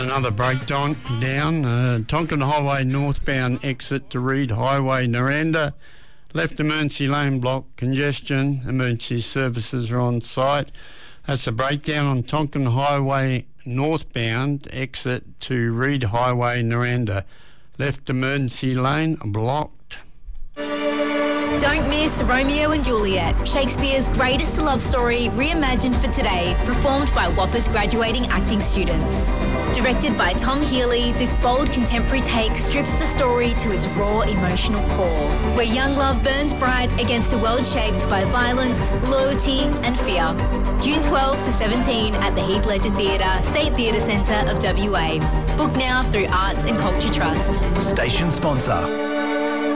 Another breakdown down. Tonkin Highway northbound exit to Reed Highway, Naranda. Left emergency lane block, congestion. Emergency services are on site. That's a breakdown on Tonkin Highway northbound exit to Reed Highway, Naranda. Left emergency lane blocked. Don't miss Romeo and Juliet, Shakespeare's greatest love story reimagined for today, performed by Whoppers graduating acting students. Directed by Tom Healy, this bold contemporary take strips the story to its raw emotional core, where young love burns bright against a world shaped by violence, loyalty and fear. June 12 to 17 at the Heath Ledger Theatre, State Theatre Centre of WA. Book now through Arts and Culture Trust. Station sponsor.